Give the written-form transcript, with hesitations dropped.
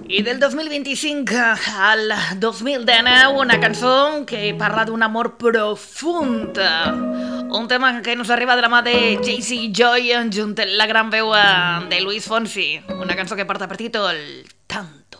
I del 2025 al 2019 una cançó que parla d'un amor profund. Un tema que nos arriba de la mà de Jay-Z Joy junt la gran veu de Luis Fonsi. Una cançó que porta per títol Tant.